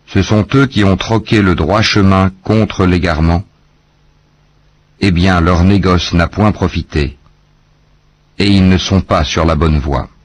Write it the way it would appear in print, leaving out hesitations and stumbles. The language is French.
Ce sont eux qui ont troqué le droit chemin contre l'égarement. Eh bien, leur négoce n'a point profité, et ils ne sont pas sur la bonne voie.